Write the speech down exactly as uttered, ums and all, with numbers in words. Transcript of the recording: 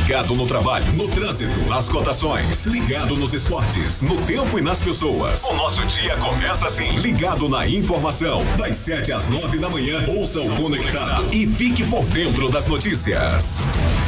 Ligado no trabalho, no trânsito, nas cotações, ligado nos esportes, no tempo e nas pessoas. O nosso dia começa assim, ligado na informação. Das sete às nove da manhã, ouça o Conectado e fique por dentro das notícias.